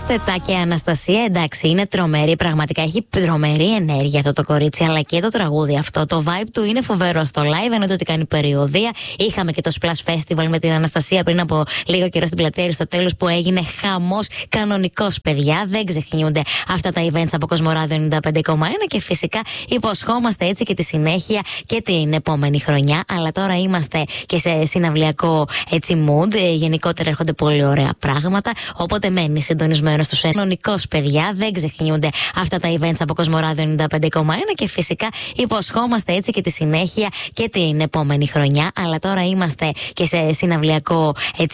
Πρόσθετα και Αναστασία, εντάξει, είναι τρομερή. Πραγματικά έχει τρομερή ενέργεια αυτό το κορίτσι, αλλά και το τραγούδι αυτό. Το vibe του είναι φοβερό στο live, εννοείται ότι κάνει περιοδεία. Είχαμε και το Splash Festival με την Αναστασία πριν από λίγο καιρό στην πλατεία Αριστοτέλους που έγινε χαμός κανονικός, παιδιά. Δεν ξεχνιούνται αυτά τα events από Κοσμοράδιο 95,1 και φυσικά υποσχόμαστε έτσι και τη συνέχεια και την επόμενη χρονιά. Αλλά τώρα είμαστε και σε συναυλιακό έτσι mood. Γενικότερα έρχονται πολύ ωραία πράγματα. Οπότε μένει συντονισμένο στους κανονικούς, παιδιά. Δεν ξεχνιούνται αυτά τα events από Κοσμοράδιο 95,1 και φυσικά υποσχόμαστε έτσι και τη συνέχεια και την επόμενη χρονιά. Αλλά τώρα είμαστε και σε συναυλιακό έτσι